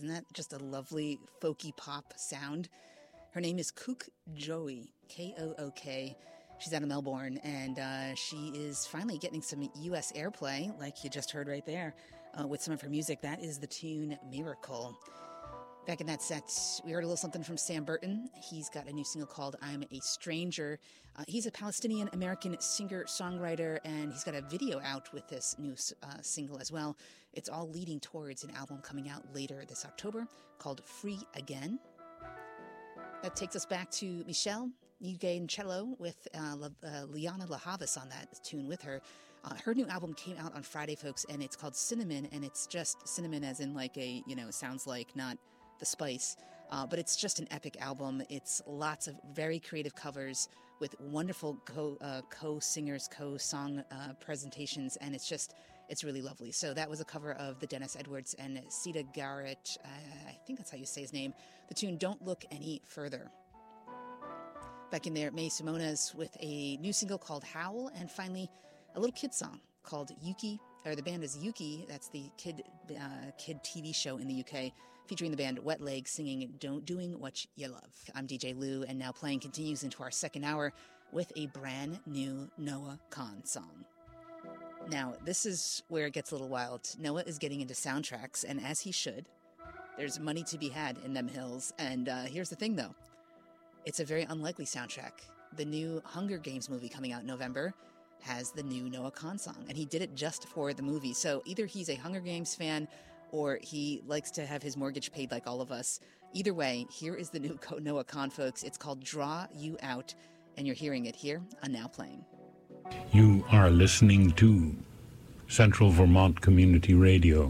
Isn't that just a lovely folky pop sound? Her name is Kook Joey, Kook. She's out of Melbourne, and she is finally getting some U.S. airplay, like you just heard right there, with some of her music. That is the tune Miracle. Back in that set, we heard a little something from Sam Burton. He's got a new single called I'm a Stranger. He's a Palestinian-American singer-songwriter, and he's got a video out with this new single as well. It's all leading towards an album coming out later this October called Free Again. That takes us back to Michelle Nugent-Cello with Liana LaHavas on that tune with her. Her new album came out on Friday, folks, and it's called Cinnamon, and it's just cinnamon as in like a, sounds like not the spice, but it's just an epic album. It's lots of very creative covers with wonderful co-singers, co-song presentations, and it's really lovely. So that was a cover of the Dennis Edwards and Sita Garrett, I think that's how you say his name, the tune Don't Look Any Further. Back in there, May Simonas with a new single called Howl, and finally a little kid song called Yuki, or the band is Yuki, that's the kid TV show in the UK, featuring the band Wet Leg singing Doing What You Love. I'm DJ Lou, and now playing continues into our second hour with a brand new Noah Kahan song. Now, this is where it gets a little wild. Noah is getting into soundtracks, and as he should. There's money to be had in them hills, and here's the thing, though. It's a very unlikely soundtrack. The new Hunger Games movie coming out in November has the new Noah Kahan song, and he did it just for the movie. So either he's a Hunger Games fan or he likes to have his mortgage paid like all of us. Either way, here is the new Noah Kahan, folks. It's called Draw You Out, and you're hearing it here on Now Playing. You are listening to Central Vermont Community Radio,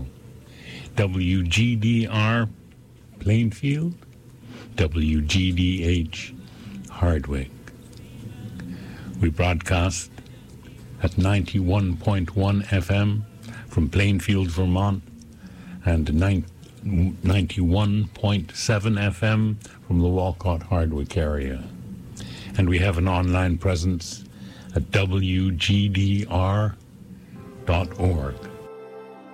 WGDR Plainfield, WGDH Hardwick. We broadcast at 91.1 FM from Plainfield, Vermont, and 91.7 FM from the Walcott Hardwick area. And we have an online presence at WGDR.org.